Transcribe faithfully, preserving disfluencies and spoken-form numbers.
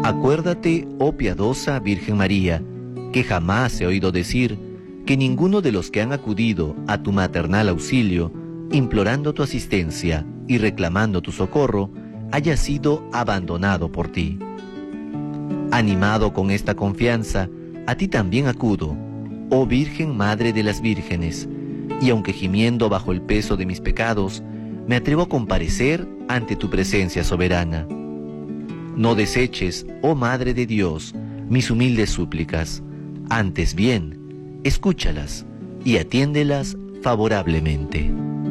Acuérdate, oh piadosa Virgen María, que jamás he oído decir que ninguno de los que han acudido a tu maternal auxilio, implorando tu asistencia y reclamando tu socorro, haya sido abandonado por ti. Animado con esta confianza, a ti también acudo, oh Virgen Madre de las Vírgenes, y aunque gimiendo bajo el peso de mis pecados, me atrevo a comparecer ante tu presencia soberana. No deseches, oh Madre de Dios, mis humildes súplicas, antes bien, escúchalas y atiéndelas favorablemente.